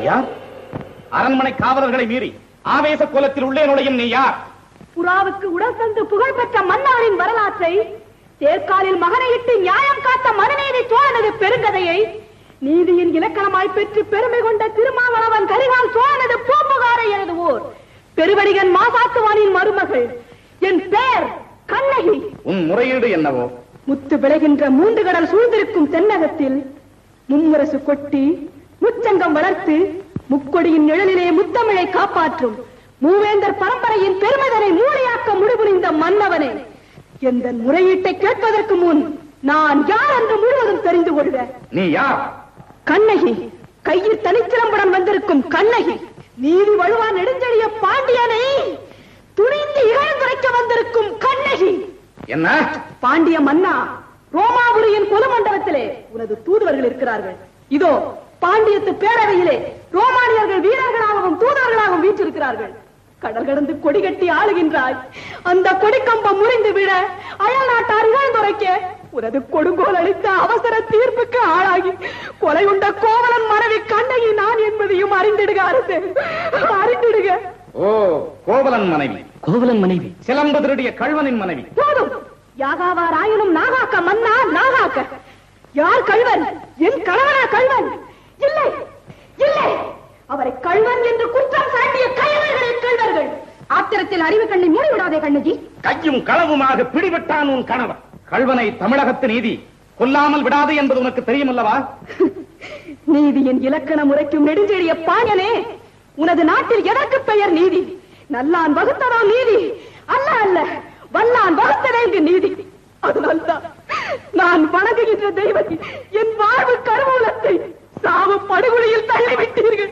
யார்? அரண்மனை காவலர்களை மீறி ஆவேச கோலத்தில் உள்ளே நுழையும் நீ யார்? புறாவுக்கு உடல் தந்து புகழ்பெற்ற மன்னரின் வரலாற்றை, தேர்காலில் மகனையிட்டு நியாயம் காத்த மனுநீதி சோழனது பெருங்கதையை, நீதியின் இலக்கணமாய் பெற்று பெருமை கொண்ட திருமாவளவன் கரிகால் சோழனது பூம்புகாரை எழுதுவோர் பெருவடிகன் மாசாத்துவானின் மருமகள். என் பெயர் கண்ணகி. உன் முறையீடு என்னவோ? முத்து விளைகின்ற மூன்று கடல் சூழ்ந்திருக்கும் தென்னகத்தில் மும்முரசு கொட்டி முச்சங்கம் வளர்த்து முக்கொடியின் நிழலிலே முத்தமிழை காப்பாற்றும் மூவேந்தர் பரம்பரையின் பெருமைதனை மூளையாக்க முடிபுரிந்த மன்னவனே, எந்த முறையீட்டை கேட்பதற்கு முன் நான் யார் என்று முழுவதும் தெரிந்து கொள்க. நீ யார்? கண்ணகி, கையில் தனிச்சிலம்புடன் வந்திருக்கும் கண்ணகி. நீதி வழுவா நெடுஞ்செழிய பாண்டியனை துணிந்து இகழ்ந்துரைக்க வந்திருக்கும் கண்ணகி. என்ன? பாண்டிய மன்னா, ரோமாபுரியின் பொது மண்டபத்திலே உனது தூதுவர்கள் இருக்கிறார்கள். இதோ பாண்டியத்து பேரவையிலே ரோமானியர்கள் வீரர்களாகவும் தூதர்களாகவும் வீற்றிருக்கிறார்கள். கடல் கடந்து கொடி கட்டி ஆளுகின்றாய். அந்த கொடிக்கம்பம் முறிந்து விட அயல் நாட்டார் இகழ்ந்துரைக்க உனது கொடுங்கோல் அளித்த அவசர தீர்ப்புக்கு ஆளாகி கொலை உண்ட கோவலன் மனைவி கண்ணகி நான் என்பதையும் அறிந்திடுக அரசே, அறிந்திடுக. ஓ, கோவலன் மனைவி. கோவலன் மனைவி, சிலம்பு திருடிய கள்வனின் மனைவி. போதும், யாகாவார் ஆயினும் நாகாக்க மன்னா, நாகாக்க. யார் கள்வன்? என் கணவனா கள்வன்? இல்லை இல்லை, அவரை கள்வன் என்று குற்றம் சாட்டிய கைவர்களை கள்வர்கள். ஆத்திரத்தில் அறிவு கண்ணை மூடிவிடாதே கண்ணகி. கையும் களவுமாக பிடிபட்டான் உன் கணவன். கள்வனை தமிழகத்து நீதி கொல்லாமல் விடாது என்பது உனக்கு தெரியும் அல்லவா? நீதியின் இலக்கண முறைக்கும் நெடுஞ்செழிய பாயனே, உனது நாட்டில் எதற்கு பெயர் நீதி? நல்லான் வகுத்ததோ நீதி? அல்ல அல்ல, வல்லான் வகுத்ததே இங்கு நீதி. அதனால்தான் நான் வணங்குகின்ற தெய்வத்தை, என் வாழ்வு கருவூலத்தை சாவு படுகொலையில் தள்ளிவிட்டீர்கள்.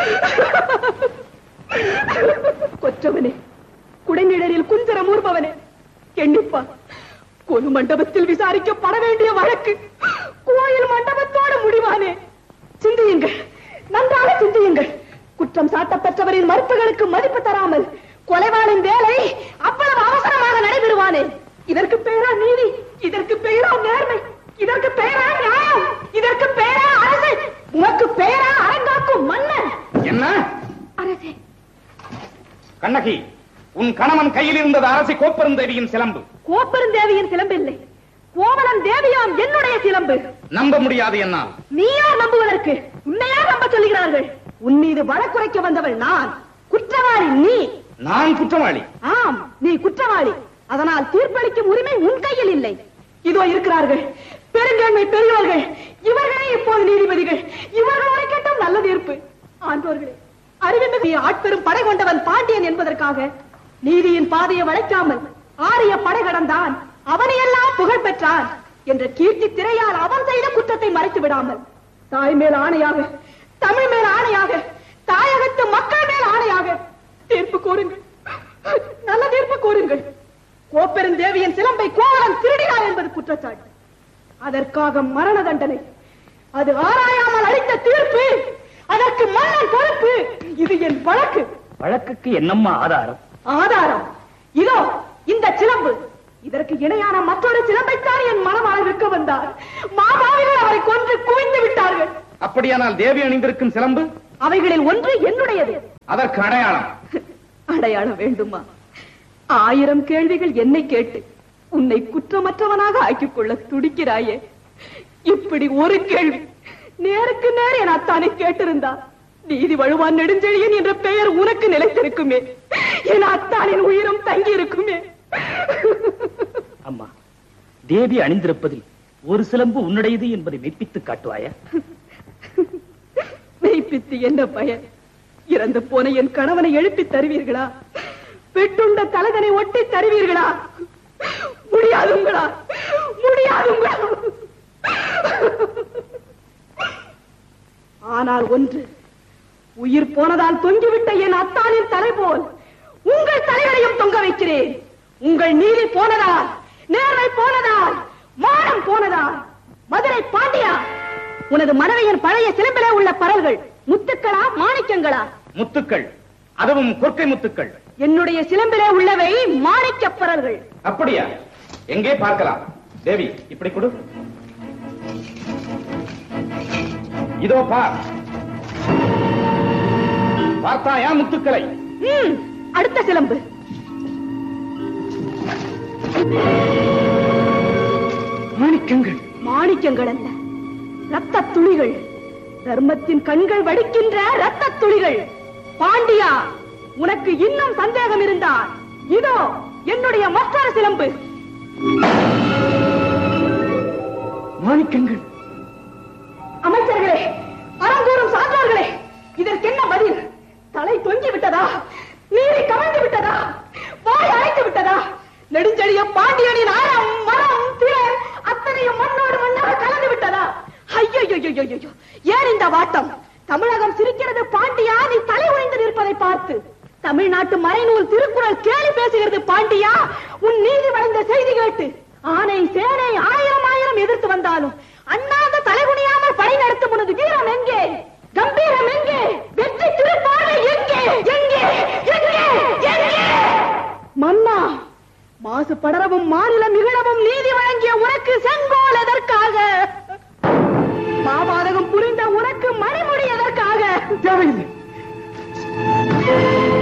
கொற்றவனே, குடைநிழலில் குஞ்சரம் ஊர்பவனே, எண்ணிப்பா, கொலு மண்டபத்தில் விசாரிக்கப்பட வேண்டிய வழக்கு கோயில் மண்டபத்தோடு முடிவானே. சிந்தியுங்கள், நன்றாக சிந்தியுங்கள். குற்றம் சாட்டப்பெற்றவரின் மறுப்புகளுக்கு மதிப்பு தராமல் கொலைவாளின் வேலை அவ்வளவு அவசரமாக நடைபெறுவானே. இதற்கு பெயரா நீதி? இதற்கு பெயரா நேர்மை? இதற்கு பெயரா நியாயம்? இதற்கு பெயரா அரசு? உனக்கு பெயரா அரங்காக்கும் மன்னன்? என்ன அரசே? கண்ணகி, உன் கணவன் கையில் இருந்தது அரசி கோப்பெருந்தேவியின் சிலம்பு. கோப்பெருந்தேவியின் சிலம்பு இல்லை, கோவலன் தேவியாம் என்னுடைய சிலம்பு. நம்ப முடியாது என்னால். நீயா நம்புவதற்கு? உன்னையா நம்ப சொல்லுகிறார்கள்? உன் மீது வழக்குரைக்க வந்தவள் நான், குற்றவாளி நீ. நான் குற்றவாளி? ஆம், நீ குற்றவாளி. அதனால் தீர்ப்பளிக்கும் உரிமை உன் கையில் இல்லை. இதோ இருக்கிறார்கள் பெருங்கண்மை பெரியவர்கள், இவர்களே இப்போது நீதிபதிகள். இவர்களோட கேட்டும் நல்ல தீர்ப்பு. ஆண்டோர்களே, அறிவுமிகு ஆட்பெரும் படை கொண்டவன் பாண்டியன் என்பதற்காக நீதியின் பாதையை வளைக்காமல் ஆரிய படை கடந்தான், அவனையெல்லாம் புகழ் பெற்றான் என்ற கீர்த்தி திரையால் அவன் செய்த குற்றத்தை மறைத்து விடாமல், தாய் மேல் ஆணையாக, தமிழ் மேல் ஆணையாக, தாயகத்து மக்கள் மேல் ஆணையாக தீர்ப்பு கூறுங்கள், நல்ல தீர்ப்பு கூறுங்கள். கோப்பெருந்தேவியின் சிலம்பை கோவலன் திருடினார் என்பது குற்றச்சாட்டு. அதற்காக மரண தண்டனை. அது ஆராயாமல் அளித்த தீர்ப்பு. அதற்கு மன்னன் பொறுப்பு. இது என் வழக்கு. வழக்குக்கு என்னம்மா ஆதாரம்? ஆதாரம் இதோ இந்த சிலம்பு. இதற்கு இணையான மற்றொரு சிலம்பைத்தான் என் மனமால் விற்க வந்தார். மாபாவிகள் அவரை கொன்று குவிந்து விட்டார்கள். அப்படியானால் தேவி அணிந்திருக்கும் சிலம்பு? அவைகளில் ஒன்று என்னுடையது. அதற்கு அடையாளம்? அடையாளம் வேண்டுமா? 1000 கேள்விகள் என்னை கேட்டு உன்னை குற்றமற்றவனாக ஆக்கிக் கொள்ள துடிக்கிறாயே. இப்படி ஒரு கேள்வி நேருக்கு நேர் என் அத்தானை கேட்டிருந்தா நீதி வழுவான் நெடுஞ்செழியன் என்ற பெயர் உனக்கு நிலைத்திருக்குமே, என் அத்தானின் உயிரும் தங்கி இருக்குமே. அம்மா, தேவி அணிந்திருப்பதில் ஒரு சிலம்பு உன்னுடையது என்பதை மெய்ப்பித்து காட்டுவாயா? மெய்ப்பித்து என்ன பயன்? இறந்து போன என் கணவனை எழுப்பி தருவீர்களா? பெட்டுண்ட தலைதனை ஒட்டி தருவீர்களா? முடியாதுங்களா? முடியாதுங்களா? ஆனால் ஒன்று, உயிர் போனதால் தொங்கிவிட்ட என் அத்தானின் தலை போல் உங்கள் தலைவரையும் தொங்க வைக்கிறேன். உங்கள் நீதி போனதால், நேர்மை போனதால், மானம் போனதால். மதுரை பாண்டியா, உனது மனைவியின் பழைய சிலம்பிலே உள்ள பரல்கள் முத்துக்களா மாணிக்கங்களா? முத்துக்கள், அதுவும் கொற்கை முத்துக்கள். என்னுடைய சிலம்பிலே உள்ளவை மாணிக்க பரல்கள். அப்படியா? எங்கே பார்க்கலாம்? தேவி, இப்படி கொடு. இதோ பார். பார்த்தாயா முத்துக்களை? அடுத்த சிலம்பு. மாணிக்கங்கள். மாணிக்கங்கள் அல்ல, ரத்த துளிகள். தர்மத்தின் கண்கள் வடிக்கின்ற ரத்த துளிகள். பாண்டியா, உனக்கு இன்னும் சந்தேகம் இருந்தால் இதோ என்னுடைய மற்றொரு சிலம்பு. மாணிக்கங்கள். அமைச்சர்களே, அறங்கூறும் சான்றோர்களே, இதற்கு என்ன பதில்? தலை தொங்கி விட்டதா? நீரை கவிழ்ந்து விட்டதா? வாய் அழைத்து விட்டதா? நெடுஞ்செழிய பாண்டியனின் அறம், மரம், திறன் அத்தனையும் மண்ணோடு மண்ணாக கலந்து விட்டதா? ஐயோ, ஏன் இந்த வாட்டம்? தமிழகம் சிரிக்கிறது பாண்டியா, நீ தலை உடைந்து நிற்பதை பார்த்து. தமிழ்நாட்டு மறைநூல் திருக்குறள் கேலி பேசுகிறது பாண்டியா, உன் நீதி வளைந்த செய்தி கேட்டு. ஆனை சேனை ஆயிரம் எதிர்த்து வந்தாலும் அண்ணாந்த தலைகுனியாமல் படை நடத்தும் உனது வீரம் எங்கே? கம்பீரம் எங்கே? வெற்றி திருப்பார்வை எங்கே? எங்கே? எங்கே? எங்கே? மன்னா, மாசு படரவும் மாநிலம் இகழவும் நீதி வழங்கிய உனக்கு செங்கோல் எதற்காக? மாபாதகம் புரிந்த உனக்கு மணிமுடி எதற்காக? தேவையில்லை.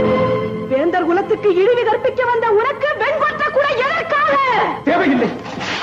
வேந்தர் குலத்துக்கு இழிவு கற்பிக்க வந்த உனக்கு வெண்கொற்ற கூட எதற்காக? தேவையில்லை.